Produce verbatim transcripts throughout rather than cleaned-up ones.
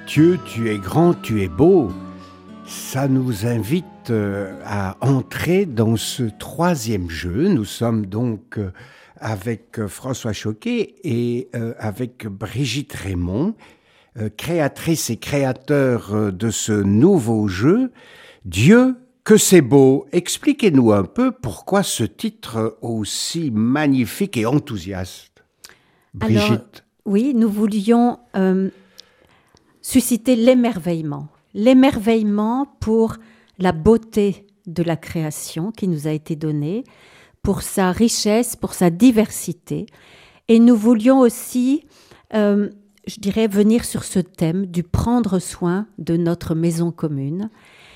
Dieu, tu es grand, tu es beau, ça nous invite à entrer dans ce troisième jeu. Nous sommes donc avec François Choquet et avec Brigitte Raymond, créatrice et créateur de ce nouveau jeu. Dieu, que c'est beau. Expliquez-nous un peu pourquoi ce titre aussi magnifique et enthousiaste. Brigitte. Alors, oui, nous voulions euh, susciter l'émerveillement. L'émerveillement pour la beauté de la création qui nous a été donnée, pour sa richesse, pour sa diversité. Et nous voulions aussi, euh, je dirais, venir sur ce thème du prendre soin de notre maison commune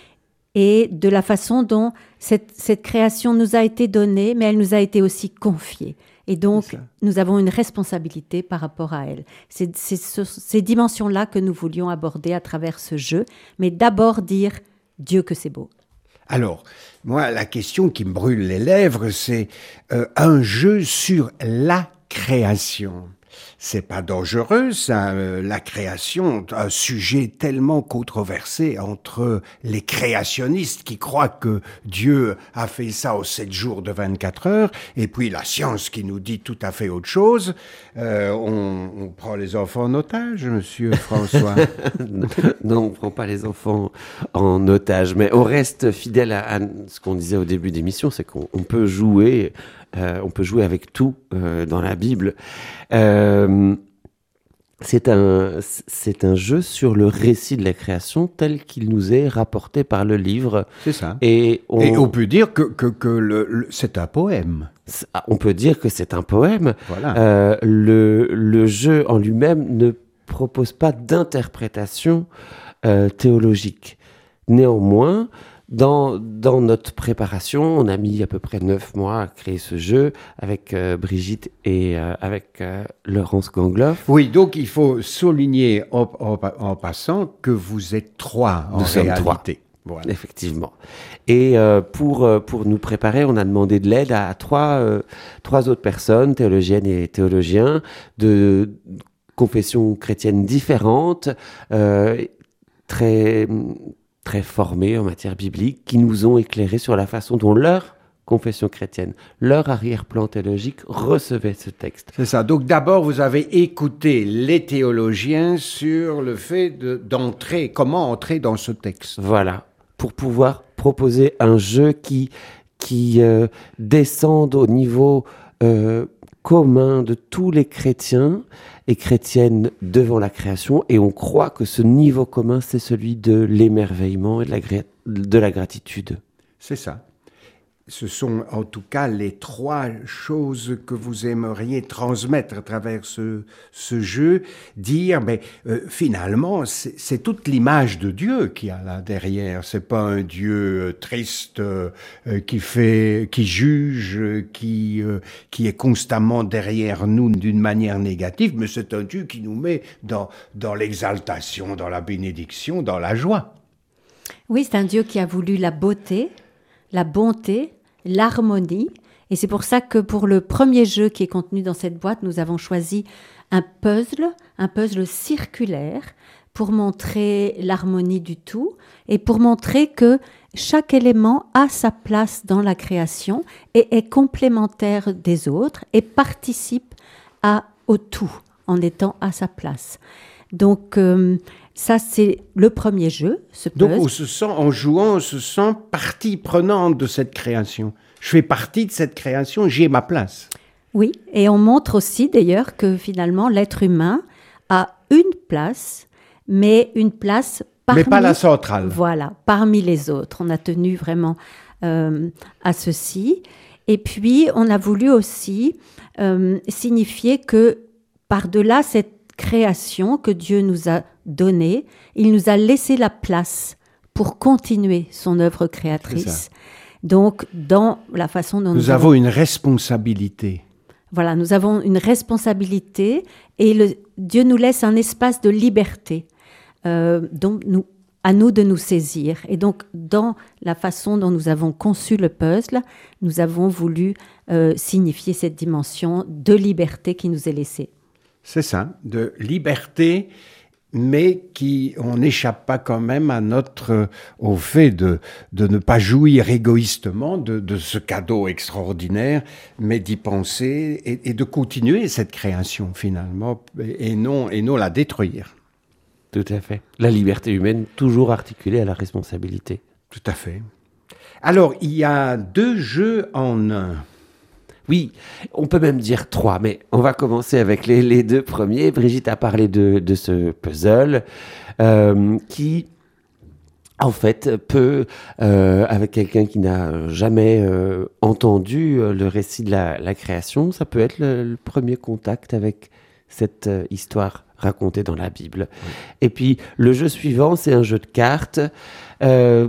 et de la façon dont cette, cette création nous a été donnée, mais elle nous a été aussi confiée. Et donc, nous avons une responsabilité par rapport à elle. C'est, c'est ce, ces dimensions-là que nous voulions aborder à travers ce jeu, mais d'abord dire « Dieu que c'est beau ». Alors, moi, la question qui me brûle les lèvres, c'est euh, un jeu sur la création. C'est pas dangereux, ça, euh, la création, un sujet tellement controversé entre les créationnistes qui croient que Dieu a fait ça aux sept jours de vingt-quatre heures, et puis la science qui nous dit tout à fait autre chose. Euh, on, on prend les enfants en otage, monsieur François? Non, on prend pas les enfants en otage, mais on reste fidèle à, à ce qu'on disait au début d'émission, c'est qu'on on peut jouer... Euh, on peut jouer avec tout euh, dans la Bible. Euh, c'est un, c'est un jeu sur le récit de la création tel qu'il nous est rapporté par le livre. C'est ça. Et on, Et on peut dire que, que, que le, le, c'est un poème. On peut dire que c'est un poème. Voilà. Euh, le, le jeu en lui-même ne propose pas d'interprétation euh, théologique. Néanmoins, Dans, dans notre préparation, on a mis à peu près neuf mois à créer ce jeu avec euh, Brigitte et euh, avec euh, Laurence Gangloff. Oui, donc il faut souligner en, en, en passant que vous êtes trois en Nous sommes réalité. Trois. Voilà. Effectivement. Et euh, pour, euh, pour nous préparer, on a demandé de l'aide à trois, euh, trois autres personnes, théologiennes et théologiens, de confessions chrétiennes différentes, euh, très... très formés en matière biblique, qui nous ont éclairés sur la façon dont leur confession chrétienne, leur arrière-plan théologique recevait ce texte. C'est ça. Donc d'abord, vous avez écouté les théologiens sur le fait de, d'entrer, comment entrer dans ce texte. Voilà, pour pouvoir proposer un jeu qui, qui euh, descende au niveau euh, commun de tous les chrétiens et chrétiennes devant la création, et on croit que ce niveau commun, c'est celui de l'émerveillement et de la, gra- de la gratitude. C'est ça. Ce sont en tout cas les trois choses que vous aimeriez transmettre à travers ce, ce jeu, dire, mais euh, finalement, c'est, c'est toute l'image de Dieu qu'il y a là derrière. C'est pas un Dieu triste euh, qui fait, qui juge, qui euh, qui est constamment derrière nous d'une manière négative, mais c'est un Dieu qui nous met dans dans l'exaltation, dans la bénédiction, dans la joie. Oui, c'est un Dieu qui a voulu la beauté, la bonté, l'harmonie. Et c'est pour ça que pour le premier jeu qui est contenu dans cette boîte, nous avons choisi un puzzle, un puzzle circulaire pour montrer l'harmonie du tout et pour montrer que chaque élément a sa place dans la création et est complémentaire des autres et participe à, au tout en étant à sa place. Donc, euh, ça, c'est le premier jeu, ce puzzle. Donc, on se sent, en jouant, on se sent partie prenante de cette création. Je fais partie de cette création, j'ai ma place. Oui, et on montre aussi, d'ailleurs, que finalement, l'être humain a une place, mais une place parmi... Mais pas la centrale. Voilà, parmi les autres. On a tenu vraiment euh, à ceci. Et puis, on a voulu aussi euh, signifier que, par-delà cette création que Dieu nous a donnée, il nous a laissé la place pour continuer son œuvre créatrice. Donc, dans la façon dont nous, nous avons une responsabilité. Voilà, nous avons une responsabilité et le, Dieu nous laisse un espace de liberté euh, dont nous, à nous de nous saisir. Et donc, dans la façon dont nous avons conçu le puzzle, nous avons voulu euh, signifier cette dimension de liberté qui nous est laissée. C'est ça, de liberté mais qui, on n'échappe pas quand même à notre, au fait de, de ne pas jouir égoïstement de, de ce cadeau extraordinaire, mais d'y penser et, et de continuer cette création finalement, et non, et non la détruire. Tout à fait. La liberté humaine toujours articulée à la responsabilité. Tout à fait. Alors, il y a deux jeux en un. Oui, on peut même dire trois, mais on va commencer avec les, les deux premiers. Brigitte a parlé de, de ce puzzle euh, qui, en fait, peut, euh, avec quelqu'un qui n'a jamais euh, entendu le récit de la, la création, ça peut être le, le premier contact avec cette euh, histoire racontée dans la Bible. Oui. Et puis, le jeu suivant, c'est un jeu de cartes euh,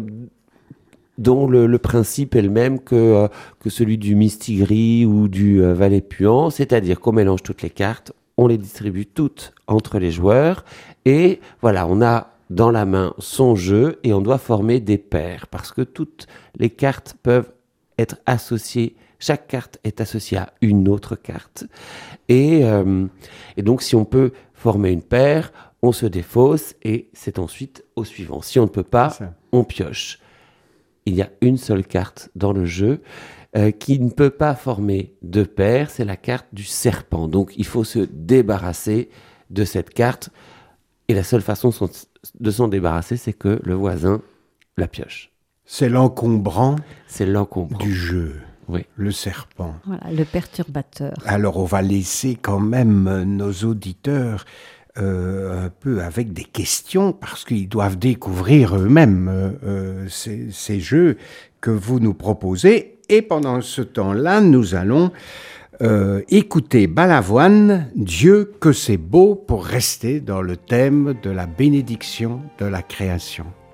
dont le, le principe est le même que, euh, que celui du Mistigris ou du euh, Valet Puant, c'est-à-dire qu'on mélange toutes les cartes, on les distribue toutes entre les joueurs, et voilà, on a dans la main son jeu, et on doit former des paires, parce que toutes les cartes peuvent être associées, chaque carte est associée à une autre carte, et, euh, et donc si on peut former une paire, on se défausse, et c'est ensuite au suivant. Si on ne peut pas, on pioche. Il y a une seule carte dans le jeu euh, qui ne peut pas former deux paires, c'est la carte du serpent. Donc il faut se débarrasser de cette carte, et la seule façon de s'en débarrasser, c'est que le voisin la pioche. C'est l'encombrant, c'est l'encombrant du jeu, oui. Le serpent. Voilà, le perturbateur. Alors on va laisser quand même nos auditeurs Euh, un peu avec des questions, parce qu'ils doivent découvrir eux-mêmes euh, euh, ces, ces jeux que vous nous proposez. Et pendant ce temps-là, nous allons euh, écouter Balavoine, Dieu que c'est beau, pour rester dans le thème de la bénédiction de la création.